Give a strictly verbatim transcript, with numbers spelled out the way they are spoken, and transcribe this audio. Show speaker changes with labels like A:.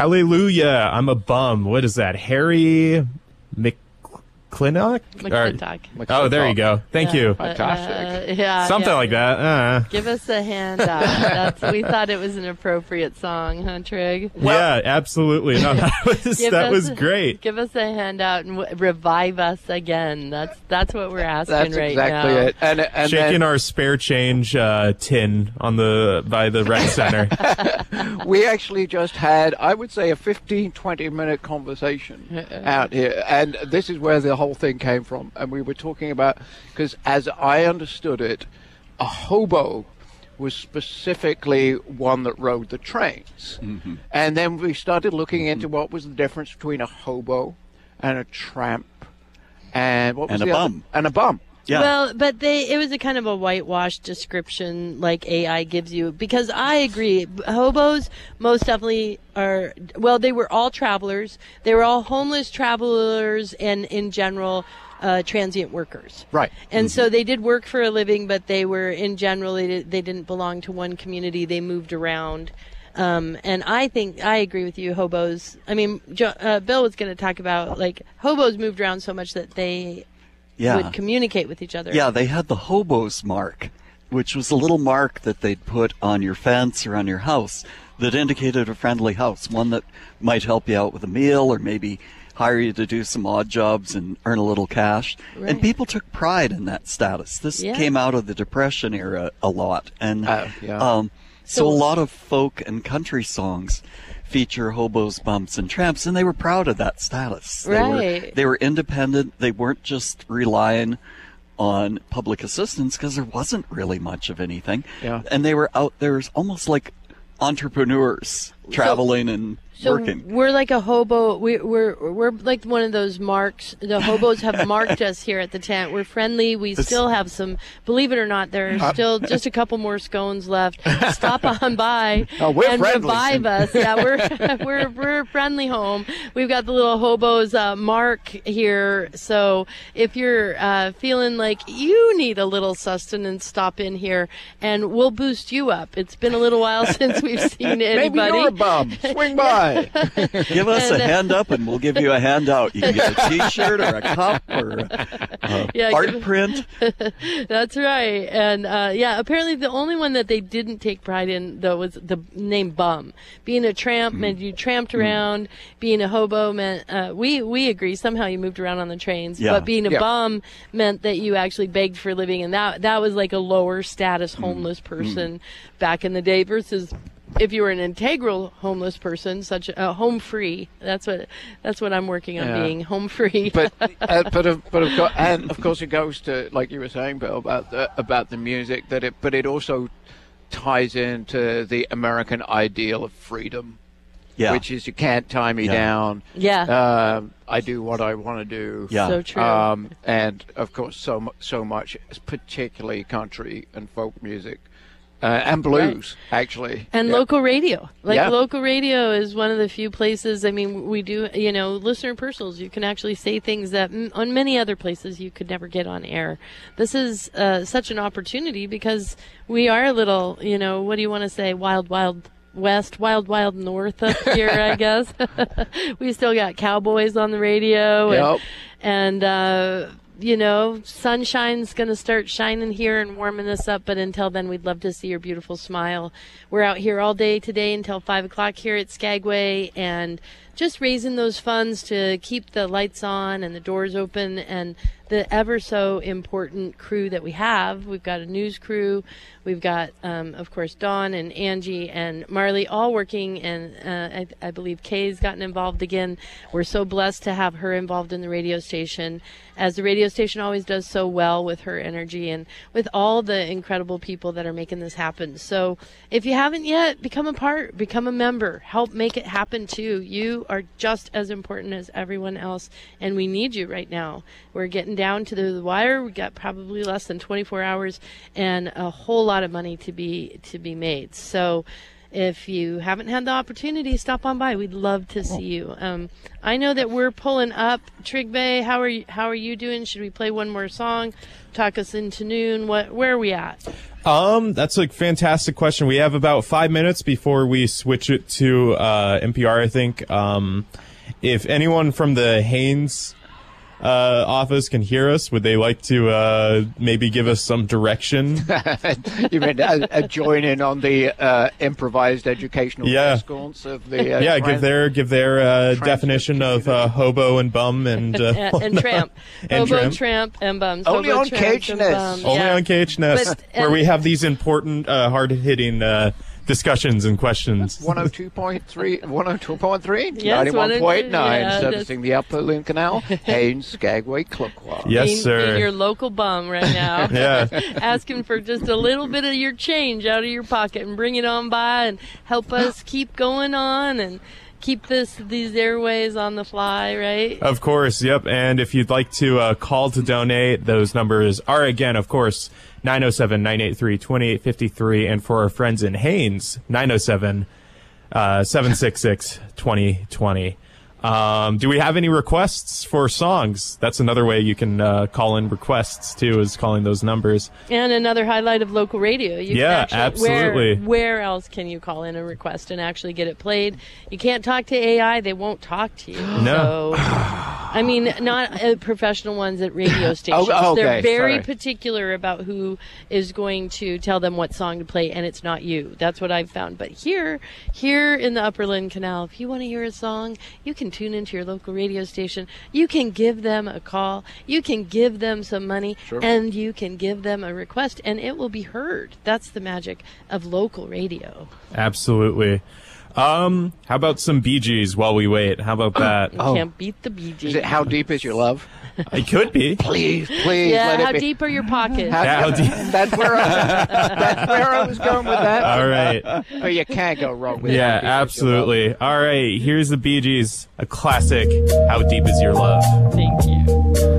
A: Hallelujah, I'm a bum. What is that? Harry McClintock?
B: McClintock.
A: Oh, there you go. Thank
B: yeah,
A: you.
B: Fantastic. Uh, yeah,
A: Something
B: yeah.
A: like that. Uh.
B: Give us a handout. That's, we thought it was an appropriate song, huh, Trig?
A: Well, yeah, absolutely. No, that was that
B: us,
A: was great.
B: Give us a handout and w- revive us again. That's that's what we're asking
C: that's
B: right
C: exactly
B: now.
C: It. And, and
A: Shaking
C: then,
A: our spare change uh, tin on the by the rec center.
C: We actually just had, I would say, a fifteen, twenty minute conversation out here. And this is where the whole thing came from. And we were talking about, because as I understood it, a hobo was specifically one that rode the trains. Mm-hmm. And then we started looking into mm-hmm. what was the difference between a hobo and a tramp and what was
D: and
C: the
D: a
C: other?
D: bum.
C: And a bum.
D: Yeah.
B: Well, but they it was a kind of a whitewashed description like A I gives you, because I agree. Hobos most definitely are, well, they were all travelers. They were all homeless travelers and in general uh, transient workers.
C: Right.
B: And
C: mm-hmm.
B: so they did work for a living, but they were in general, they, did, they didn't belong to one community. They moved around. Um, and I think I agree with you, hobos. I mean, jo- uh, Bill was going to talk about like hobos moved around so much that they
D: yeah.
B: would communicate with each other.
D: Yeah, they had the hobo's mark, which was a little mark that they'd put on your fence or on your house that indicated a friendly house, one that might help you out with a meal or maybe hire you to do some odd jobs and earn a little cash.
B: Right.
D: And people took pride in that status. This
B: yeah.
D: came out of the Depression era a lot. And
C: uh, yeah.
D: um, so,
B: so
D: a lot of folk and country songs feature hobos, bumps, and tramps, and they were proud of that status. They
B: right.
D: were, they were independent. They weren't just relying on public assistance because there wasn't really much of anything.
C: Yeah.
D: And they were out there as almost like entrepreneurs traveling
B: so,
D: and
B: so
D: working.
B: We're like a hobo. We, we're we're like one of those marks. The hobos have marked us here at the tent. We're friendly. We
D: This-
B: still have some. Believe it or not, there are still just a couple more scones left. Stop on by
C: Oh, we're
B: and
C: friendly.
B: revive us. Yeah, we're we're we're a friendly home. We've got the little hobos uh, mark here. So if you're uh, feeling like you need a little sustenance, stop in here and we'll boost you up. It's been a little while since we've seen anybody.
C: Maybe you're a bum. Swing by.
D: Give us a hand up and we'll give you a handout. You can get a T-shirt or a cup or a, a
B: Yeah,
D: art
B: give-
D: print.
B: That's right. And uh, yeah, apparently the only one that they didn't take pride in, though, was the name bum. Being a tramp meant you tramped around. Being a hobo meant, uh, we, we agree, somehow you moved around on the trains.
D: Yeah.
B: But being a
C: Yeah.
B: bum meant that you actually begged for a living. And that, that was like a lower status homeless person back in the day versus if you were an integral homeless person, such a uh, home free. That's what that's what I'm working on,
C: Yeah.
B: being home free.
C: but uh, but of, but of course, and of course it goes to, like you were saying, Bill, about the, about the music, that it but it also ties into the American ideal of freedom,
D: Yeah.
C: which is you can't tie me
D: Yeah.
C: down.
B: yeah,
C: Um, I do what I want to do.
D: Yeah.
B: so true.
C: Um, and of course, so mu- so much, particularly country and folk music, uh, and blues, actually.
B: And
C: Yeah.
B: local radio. Like,
C: Yeah.
B: local radio is one of the few places, I mean, we do, you know, listener personals. You can actually say things that mm, on many other places you could never get on air. This is uh, such an opportunity because we are a little, you know, what do you want to say, wild, wild west, wild, wild north up here, I guess. We still got cowboys on the radio. And,
C: Yep.
B: and uh, you know, sunshine's going to start shining here and warming us up. But until then, we'd love to see your beautiful smile. We're out here all day today until five o'clock here at Skagway and just raising those funds to keep the lights on and the doors open and the ever so important crew that we have. We've got a news crew. We've got, um, of course, Dawn and Angie and Marley all working, and uh, I, I believe Kay's gotten involved again. We're so blessed to have her involved in the radio station, as the radio station always does so well with her energy and with all the incredible people that are making this happen. So if you haven't yet, become a part, become a member, help make it happen too. You are just as important as everyone else, and we need you right now. We're getting down to the wire. We got probably less than twenty-four hours and a whole lot of money to be to be made. So if you haven't had the opportunity, stop on by. We'd love to see you. Um, I know that we're pulling up. Trigbe, how are you, how are you doing? Should we play one more song? Talk us into noon. What? Where are we at?
A: Um, that's a fantastic question. We have about five minutes before we switch it to uh, N P R, I think. Um, if anyone from the Haines uh, office can hear us, would they like to uh, maybe give us some direction?
C: You mean uh, uh, join in on the uh, improvised educational
A: Yeah.
C: discourse of the uh,
A: yeah,
C: trans-
A: give their give their uh,
C: Trans-
A: definition of uh, hobo and bum and uh,
B: and, and tramp.
A: And
B: Hobo,
A: tramp.
B: tramp, and bums.
C: Only
B: Hobo,
C: on
B: tramp,
C: Cage
B: and
C: Nest.
B: bums.
A: only
B: Yeah.
A: on K H Nest,
B: But-
A: where
B: and-
A: we have these important, uh, hard-hitting uh, discussions and questions.
C: one oh two point three, one oh two point three,
B: Yes,
C: ninety-one point nine,
B: yeah,
C: servicing the Upper Lynn Canal, Haines, Skagway, Cluckwell.
A: Yes,
B: being,
A: sir.
B: being your local bum right now.
A: Yeah.
B: Asking for just a little bit of your change out of your pocket and bring it on by and help us keep going on and keep this these airways on the fly, right?
A: Of course, yep. And if you'd like to uh, call to donate, those numbers are, again, of course, nine oh seven, nine eight three, two eight five three. And for our friends in Haines, nine oh seven, seven six six, two oh two oh. Um, do we have any requests for songs? That's another way you can uh, call in requests, too, is calling those numbers.
B: And another highlight of local radio. You
A: Yeah,
B: can actually,
A: absolutely.
B: Where, where else can you call in a request and actually get it played? You can't talk to A I; they won't talk to you.
A: No.
B: So, I mean, not uh, professional ones at radio stations.
C: Oh, okay,
B: They're very
C: sorry.
B: particular about who is going to tell them what song to play, and it's not you. That's what I've found. But here, here in the Upper Lynn Canal, if you want to hear a song, you can tune into your local radio station. You can give them a call. You can give them some money,
C: Sure.
B: and you can give them a request, and it will be heard. That's the magic of local radio.
A: Absolutely. Um, how about some Bee Gees while we wait? How about that?
B: You
C: Oh.
B: can't beat the Bee Gees.
C: Is it How Deep Is Your Love?
A: It could be.
C: Please, please
B: Yeah,
C: let
B: how
C: it be.
B: deep are your pockets?
C: How
A: How
C: deep-
A: deep-
C: That's where I, that's where I was going with that.
A: All right.
C: But you can't go wrong with
A: Yeah,
C: How Deep Is Your Love.
A: absolutely. All right, here's the Bee Gees, a classic, How Deep Is Your Love?
B: Thank you.